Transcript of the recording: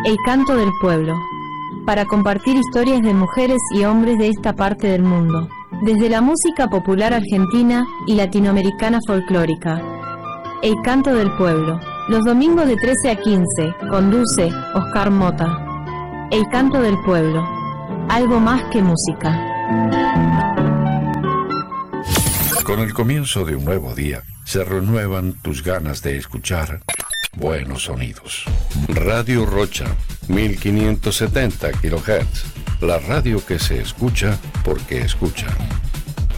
El canto del pueblo. Para compartir historias de mujeres y hombres de esta parte del mundo, desde la música popular argentina y latinoamericana folclórica. El canto del pueblo. Los domingos de 13 a 15, conduce Oscar Mota. El canto del pueblo. Algo más que música. Con el comienzo de un nuevo día, se renuevan tus ganas de escuchar buenos sonidos. Radio Rocha, 1570 kHz. La radio que se escucha porque escucha.